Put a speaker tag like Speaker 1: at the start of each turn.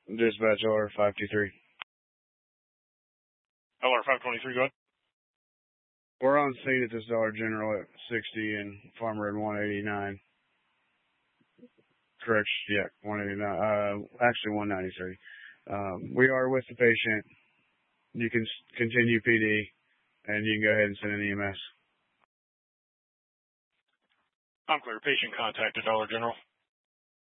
Speaker 1: Dispatch order 523.
Speaker 2: LR 523, go ahead.
Speaker 1: We're on scene at this Dollar General at 60 and Farmer at 189. Correct, yeah, 189. Actually 193. We are with the patient. You can continue PD, and you can go ahead and send an EMS.
Speaker 2: I'm clear. Patient contacted Dollar General.